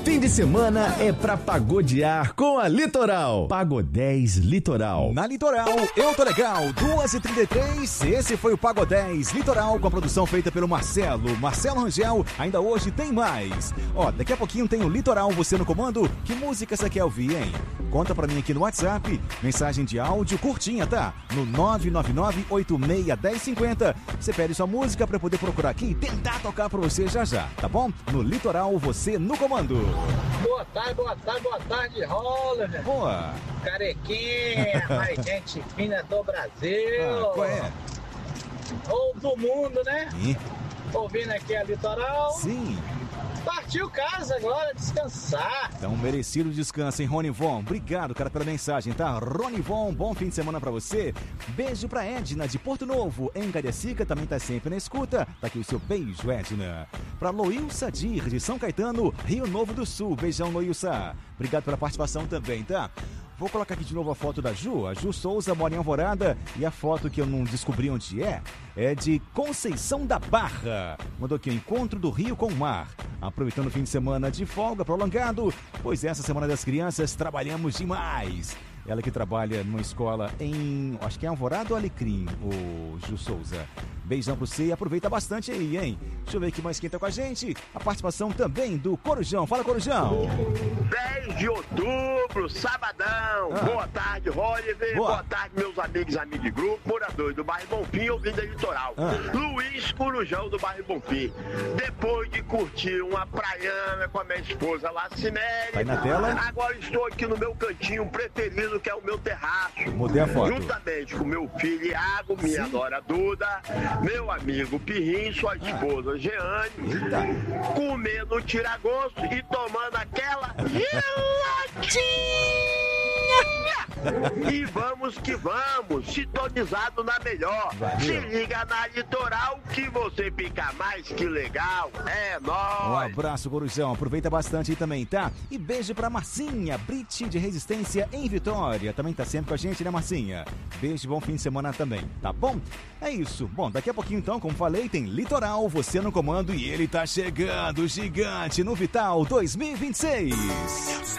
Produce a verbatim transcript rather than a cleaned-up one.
Fim de semana é pra pagodear com a Litoral. Pagodez Litoral. Na Litoral, eu tô legal. duas e trinta e três, esse foi o Pagodez Litoral com a produção feita pelo Marcelo. Marcelo Rangel, ainda hoje tem mais. Ó, daqui a pouquinho tem o Litoral, você no comando. Que música você quer ouvir, hein? Conta pra mim aqui no WhatsApp, mensagem de áudio curtinha, tá? No nove nove nove, oito seis, um zero cinco zero. Você pede sua música pra eu poder procurar aqui e tentar tocar pra você já já, tá bom? No Litoral, você no comando. Boa tarde, boa tarde, boa tarde, rola, né? Boa. Carequinha, mais gente fina do Brasil. Ah, qual é? Ou do mundo, né? Sim. Ouvindo aqui a Litoral. Sim. Partiu casa agora, descansar. Então, merecido descanso, hein, Rony Von? Obrigado, cara, pela mensagem, tá? Rony Von, bom fim de semana pra você. Beijo pra Edna, de Porto Novo, em Cariacica, também tá sempre na escuta. Tá aqui o seu beijo, Edna. Pra Loilsa Dir, de São Caetano, Rio Novo do Sul. Beijão, Loilsa. Obrigado pela participação também, tá? Vou colocar aqui de novo a foto da Ju. A Ju Souza mora em Alvorada e a foto que eu não descobri onde é, é de Conceição da Barra. Mandou aqui o encontro do Rio com o mar. Aproveitando o fim de semana de folga prolongado, pois essa Semana das Crianças trabalhamos demais. Ela que trabalha numa escola em, acho que é Alvorada ou Alecrim, o Ju Souza. Beijão pra você e aproveita bastante aí, hein? Deixa eu ver aqui mais quem tá com a gente. A participação também do Corujão. Fala, Corujão. dez de outubro, sabadão. Ah. Boa tarde, Oliver. Boa. Boa tarde, meus amigos e amigos de grupo, moradores do bairro Bonfim, ouvindo a Litoral. Ah. Luiz Corujão, do bairro Bonfim. Depois de curtir uma praiana com a minha esposa Lacinelli, Tá aí na tela? agora estou aqui no meu cantinho preferido, que é o meu terraço. Mudei a foto. Juntamente com meu filho Iago, minha Sim. nora Duda, meu amigo Pirrim, sua esposa Jeane, Eita. comendo tiragosto e tomando aquela gelatinha. E vamos que vamos, sintonizado na melhor. Valeu. Se liga na Litoral que você fica mais que legal. É Um nóis. abraço, Corujão. Aproveita bastante aí também, tá? E beijo pra Marcinha, Brit de Resistência em Vitória. Também tá sempre com a gente, né, Marcinha? Beijo, bom fim de semana também, tá bom? É isso. Bom, daqui a pouquinho então, como falei, tem Litoral, você no comando e ele tá chegando, gigante, no Vital dois mil e vinte e seis.